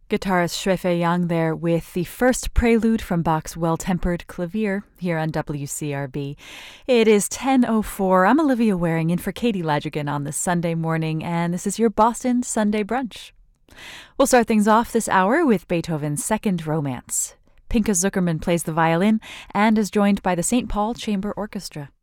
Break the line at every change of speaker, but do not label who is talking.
Guitarist Shui-Fei Yang there with the first prelude from Bach's Well-Tempered Clavier here on WCRB. It is 10:04. I'm Olivia Waring in for Katie Ladrigan on this Sunday morning, and this is your Boston Sunday Brunch. We'll start things off this hour with Beethoven's Second Romance. Pinka Zuckerman plays the violin and is joined by the St. Paul Chamber Orchestra.